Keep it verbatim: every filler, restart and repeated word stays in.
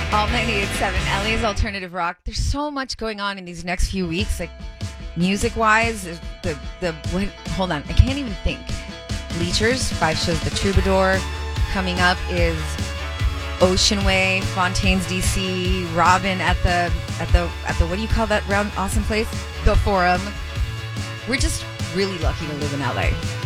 Alt ninety-eight point seven, L A's alternative rock. There's so much going on in these next few weeks, like music-wise. The the what, hold on, I can't even think. Bleachers, five shows. The Troubadour. Coming up is Ocean Way, Fontaine's D C, Robin at the at the at the what do you call that round awesome place? The Forum. We're just really lucky to live in L A.